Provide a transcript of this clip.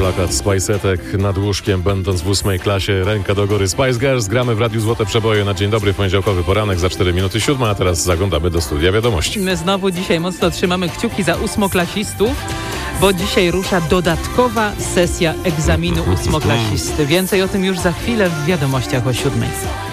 plakat Spice'etek nad łóżkiem, będąc w 8 klasie. Ręka do góry. Spice Girls, gramy w Radiu Złote Przeboje na dzień dobry, poniedziałkowy poranek za 4 minuty 7, a teraz zaglądamy do studia wiadomości. My znowu dzisiaj mocno trzymamy kciuki za ósmoklasistów, bo dzisiaj rusza dodatkowa sesja egzaminu ósmoklasisty. Więcej o tym już za chwilę w wiadomościach o 7.